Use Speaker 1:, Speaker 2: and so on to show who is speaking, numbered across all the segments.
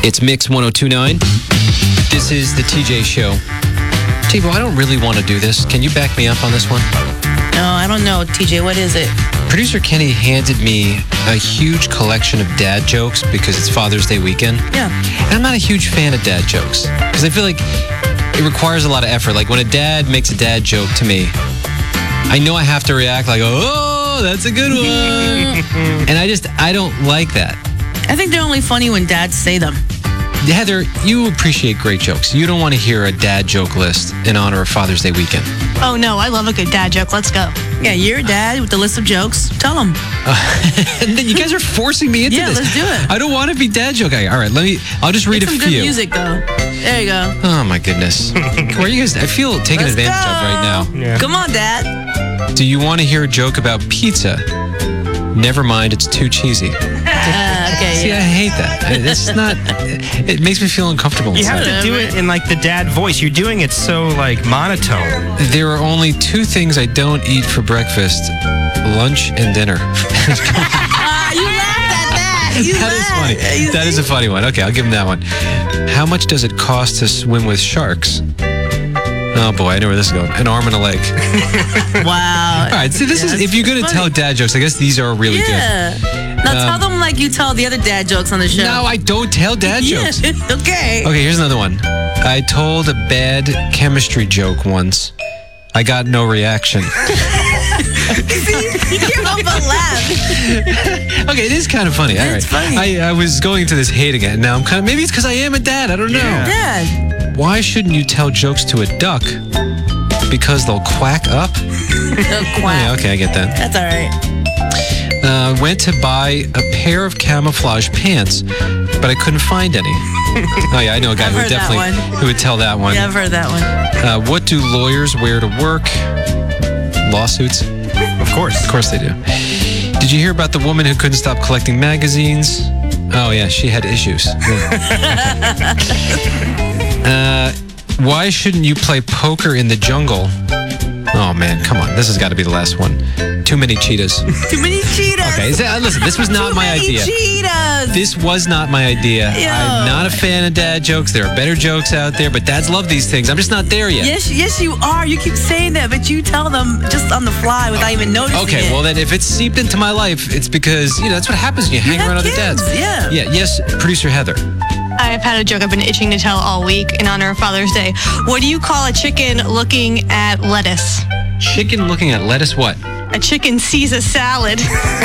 Speaker 1: It's Mix 1029. This is the TJ Show. TJ, I don't really want to do this. Can you back me up on this one?
Speaker 2: No, I don't know, TJ. What is it?
Speaker 1: Producer Kenny handed me a huge collection of dad jokes because it's Father's Day weekend.
Speaker 2: Yeah.
Speaker 1: And I'm not a huge fan of dad jokes because I feel like it requires a lot of effort. Like when a dad makes a dad joke to me, I know I have to react like, oh, that's a good one. And I don't like that.
Speaker 2: I think they're only funny when dads say them.
Speaker 1: Heather, you appreciate great jokes. You don't want to hear a dad joke list in honor of Father's Day weekend.
Speaker 3: Oh, no, I love a good dad joke. Let's go.
Speaker 2: Yeah, you're a dad with the list of jokes. Tell them.
Speaker 1: And then you guys are forcing me into this.
Speaker 2: Yeah, let's do it.
Speaker 1: I don't want to be dad joke guy. All right, I'll just read
Speaker 2: Get
Speaker 1: a
Speaker 2: some
Speaker 1: few.
Speaker 2: good music, though. There you go.
Speaker 1: Oh, my goodness. Where are you guys? I feel taken
Speaker 2: Let's
Speaker 1: advantage
Speaker 2: go.
Speaker 1: of right now.
Speaker 4: Yeah.
Speaker 2: Come on, Dad.
Speaker 1: Do you want to hear a joke about pizza? Never mind, it's too cheesy.
Speaker 2: Okay,
Speaker 1: See,
Speaker 2: yeah.
Speaker 1: I hate that. It's not. It makes me feel uncomfortable.
Speaker 4: You have
Speaker 1: inside.
Speaker 4: to do it in like the dad voice. You're doing it so like monotone.
Speaker 1: There are only two things I don't eat for breakfast: lunch and dinner.
Speaker 2: You laughed at that.
Speaker 1: That is funny. That is a funny one. Okay, I'll give him that one. How much does it cost to swim with sharks? Oh boy, I know where this is going. An arm and a leg.
Speaker 2: Wow.
Speaker 1: All right, so this is, if you're going to tell dad jokes, I guess these are really
Speaker 2: Yeah. Now tell them like you tell the other dad jokes on the show.
Speaker 1: good. No, I don't tell dad jokes.
Speaker 2: Okay.
Speaker 1: Okay, here's another one. I told a bad chemistry joke once. I got no reaction.
Speaker 2: You can't help but laugh.
Speaker 1: Okay, it is kind of funny. All right.
Speaker 2: It's funny.
Speaker 1: I was going into this hate again. Now I'm kind of, maybe it's because I am a dad. I don't know.
Speaker 4: Yeah.
Speaker 2: Dad.
Speaker 1: Why shouldn't you tell jokes to a duck? Because they'll quack up?
Speaker 2: Quack.
Speaker 1: Yeah, okay, I get that.
Speaker 2: That's all right.
Speaker 1: Went to buy a pair of camouflage pants, but I couldn't find any. Oh yeah, I know a guy
Speaker 2: I've
Speaker 1: who would
Speaker 2: heard that
Speaker 1: definitely
Speaker 2: one.
Speaker 1: who would tell that one.
Speaker 2: Yeah, I've heard that one.
Speaker 1: What do lawyers wear to work? Lawsuits?
Speaker 4: Of course.
Speaker 1: Of course they do. Did you hear about the woman who couldn't stop collecting magazines? Oh yeah, she had issues. Why shouldn't you play poker in the jungle? Oh man, come on. This has got to be the last one. Too many cheetahs.
Speaker 2: Too many cheetahs.
Speaker 1: Okay, listen, this was not my idea.
Speaker 2: Cheetahs.
Speaker 1: This was not my idea.
Speaker 2: Yo.
Speaker 1: I'm not a fan of dad jokes. There are better jokes out there, but dads love these things. I'm just not there yet.
Speaker 2: Yes, you are. You keep saying that, but you tell them just on the fly without even noticing
Speaker 1: Okay,
Speaker 2: it.
Speaker 1: well then if it's seeped into my life, it's because, that's what happens when you hang
Speaker 2: have
Speaker 1: around other
Speaker 2: kids,
Speaker 1: dads.
Speaker 2: yeah.
Speaker 1: Yeah, yes, producer Heather.
Speaker 3: I've had a joke I've been itching to tell all week in honor of Father's Day. What do you call a chicken looking at lettuce?
Speaker 1: Chicken looking at lettuce, what?
Speaker 3: A chicken sees a salad.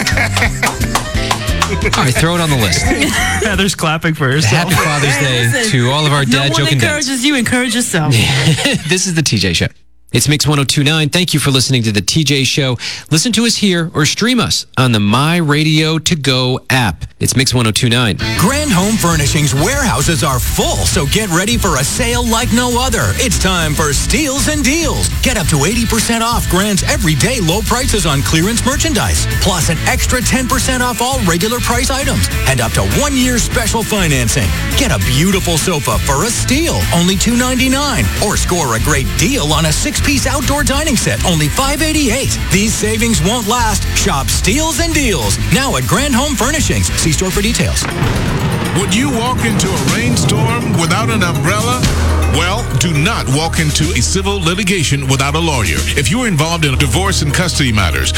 Speaker 1: All right, throw it on the list.
Speaker 4: Heather's clapping for herself.
Speaker 1: Happy Father's Day
Speaker 2: Listen,
Speaker 1: to all of our dad
Speaker 2: no one
Speaker 1: joking dads.
Speaker 2: encourages you, encourage yourself.
Speaker 1: This is the TJ Show. It's Mix 1029. Thank you for listening to the TJ Show. Listen to us here or stream us on the My Radio To Go app. It's Mix 1029.
Speaker 5: Grand Home Furnishings warehouses are full, so get ready for a sale like no other. It's time for Steals and Deals. Get up to 80% off Grand's everyday low prices on clearance merchandise, plus an extra 10% off all regular price items, and up to 1 year special financing. Get a beautiful sofa for a steal, only $299, or score a great deal on a 6-piece outdoor dining set, only $588. These savings won't last. Shop Steals and Deals now at Grand Home Furnishings. See store for details.
Speaker 6: Would you walk into a rainstorm without an umbrella? Well, do not walk into a civil litigation without a lawyer. If you are involved in divorce and custody matters,